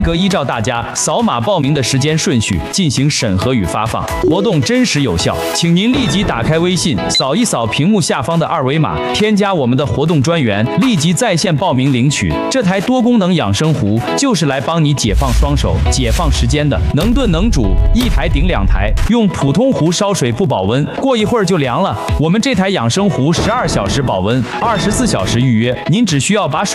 依照大家扫码报名的时间顺序进行审核与发放，活动真实有效，请您立即打开微信，扫一扫屏幕下方的二维码，添加我们的活动专员，立即在线报名领取。这台多功能养生壶就是来帮你解放双手、解放时间的，能炖能煮，一台顶2台，用普通壶烧水不保温，过一会儿就凉了。我们这台养生壶12小时保温，24小时预约，您只需要把水